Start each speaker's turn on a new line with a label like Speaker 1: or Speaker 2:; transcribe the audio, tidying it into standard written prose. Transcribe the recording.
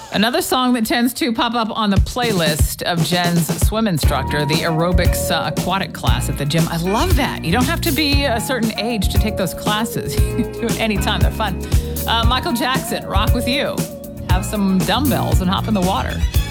Speaker 1: Another song that tends to pop up on the playlist of Jen's swim instructor, the aerobics aquatic class at the gym. I love that. You don't have to be a certain age to take those classes. You can do it anytime. They're fun. Michael Jackson, Rock With You. Have some dumbbells and hop in the water.